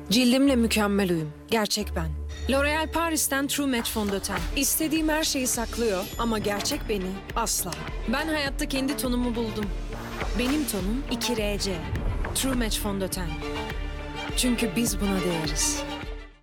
Cildimle mükemmel uyum. Gerçek ben. L'Oréal Paris'ten True Match fondöten. İstediğim her şeyi saklıyor ama gerçek beni asla. Ben hayatta kendi tonumu buldum. Benim tonum 2RC. True Match fondöten. Çünkü biz buna değeriz.